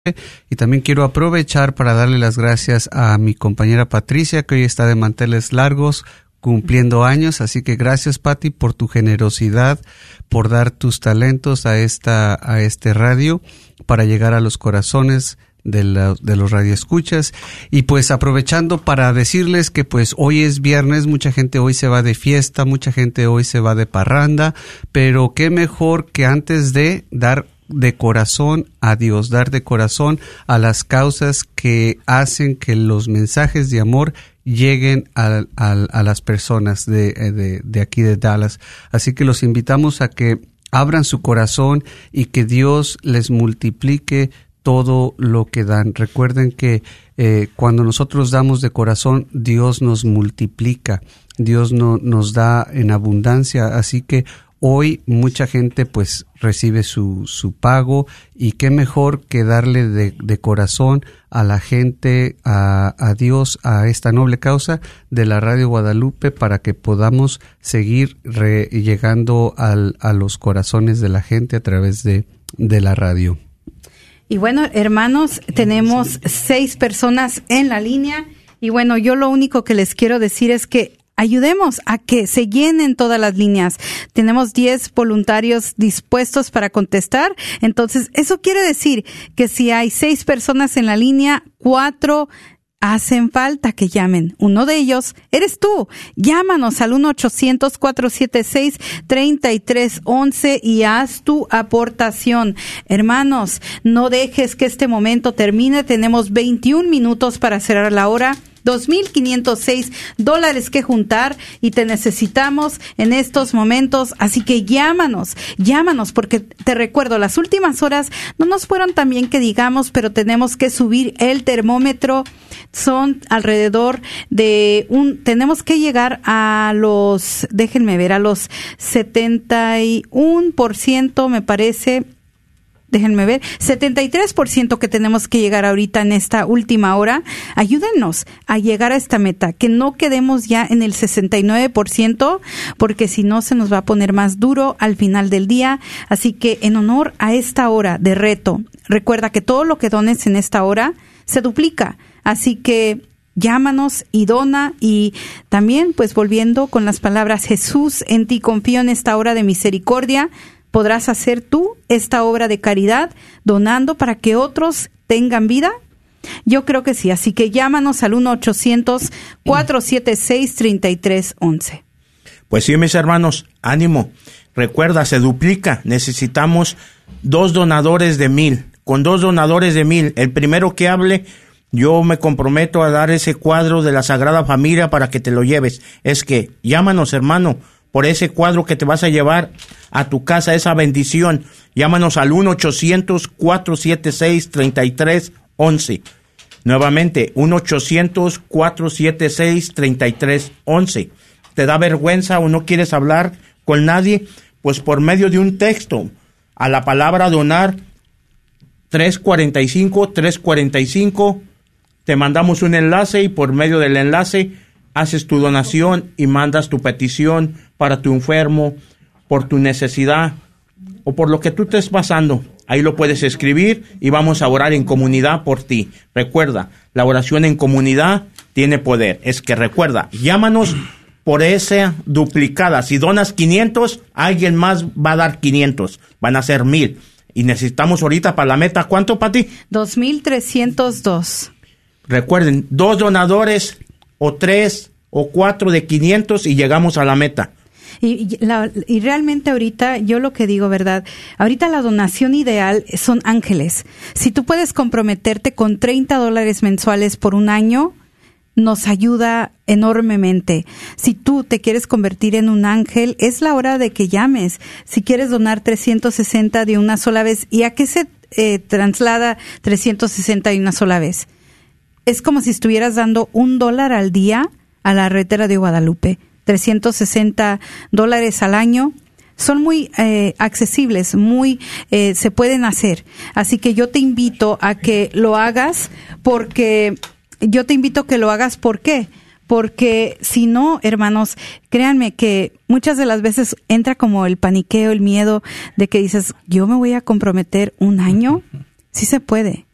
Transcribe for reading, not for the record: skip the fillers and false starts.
Y también quiero aprovechar para darle las gracias a mi compañera Patricia, que hoy está de manteles largos, cumpliendo años. Así que gracias, Pati, por tu generosidad, por dar tus talentos a este radio para llegar a los corazones de los radioescuchas. Y pues aprovechando para decirles que pues hoy es viernes, mucha gente hoy se va de fiesta, mucha gente hoy se va de parranda, pero qué mejor que antes de dar de corazón a Dios, dar de corazón a las causas que hacen que los mensajes de amor lleguen a las personas de aquí de Dallas. Así que los invitamos a que abran su corazón y que Dios les multiplique todo lo que dan. Recuerden que cuando nosotros damos de corazón, Dios nos multiplica, Dios nos da en abundancia. Así que hoy mucha gente pues recibe su pago, y qué mejor que darle de corazón a la gente, a Dios, a esta noble causa de la Radio Guadalupe, para que podamos seguir llegando a los corazones de la gente a través de la radio. Y bueno, hermanos, tenemos 6 personas en la línea, y bueno, yo lo único que les quiero decir es que ayudemos a que se llenen todas las líneas. Tenemos 10 voluntarios dispuestos para contestar. Entonces, eso quiere decir que si hay 6 personas en la línea, 4 hacen falta que llamen. Uno de ellos eres tú. Llámanos al 1-800-476-3311 y haz tu aportación. Hermanos, no dejes que este momento termine. Tenemos 21 minutos para cerrar la hora. $2,506 que juntar, y te necesitamos en estos momentos. Así que llámanos, porque te recuerdo, las últimas horas no nos fueron tan bien que digamos, pero tenemos que subir el termómetro. Son alrededor de tenemos que llegar a los, déjenme ver, a los 71%, me parece. Déjenme ver, 73% que tenemos que llegar ahorita en esta última hora. Ayúdenos a llegar a esta meta, que no quedemos ya en el 69%, porque si no se nos va a poner más duro al final del día. Así que en honor a esta hora de reto, recuerda que todo lo que dones en esta hora se duplica. Así que llámanos y dona. Y también, pues volviendo con las palabras, Jesús, en ti confío en esta hora de misericordia. ¿Podrás hacer tú esta obra de caridad donando para que otros tengan vida? Yo creo que sí, así que llámanos al 1-800-476-3311. Pues sí, mis hermanos, ánimo. Recuerda, se duplica. Necesitamos 2 donadores de 1,000. Con 2 donadores de 1,000, el primero que hable, yo me comprometo a dar ese cuadro de la Sagrada Familia para que te lo lleves. Es que llámanos, hermano, por ese cuadro que te vas a llevar a tu casa, esa bendición. Llámanos al 1-800-476-3311. Nuevamente, 1-800-476-3311. ¿Te da vergüenza o no quieres hablar con nadie? Pues por medio de un texto, a la palabra donar, 345, te mandamos un enlace, y por medio del enlace haces tu donación y mandas tu petición para tu enfermo, por tu necesidad o por lo que tú estés pasando. Ahí lo puedes escribir y vamos a orar en comunidad por ti. Recuerda, la oración en comunidad tiene poder. Es que recuerda, llámanos por esa duplicada. Si donas 500, alguien más va a dar 500. Van a ser 1,000. Y necesitamos ahorita para la meta, ¿cuánto, Pati? 2,302. Recuerden, 2 donadores o 3 o 4 de 500 y llegamos a la meta. Y realmente ahorita, yo lo que digo, ¿verdad? Ahorita la donación ideal son ángeles. Si tú puedes comprometerte con $30 mensuales por un año, nos ayuda enormemente. Si tú te quieres convertir en un ángel, es la hora de que llames. Si quieres donar 360 de una sola vez, ¿y a qué se traslada 360 de una sola vez? Es como si estuvieras dando $1 al día a la Red de Radio Guadalupe. $360 al año. Son muy accesibles, se pueden hacer. Así que yo te invito a que lo hagas, ¿por qué? Porque si no, hermanos, créanme que muchas de las veces entra como el paniqueo, el miedo de que dices, ¿yo me voy a comprometer un año? Sí se puede.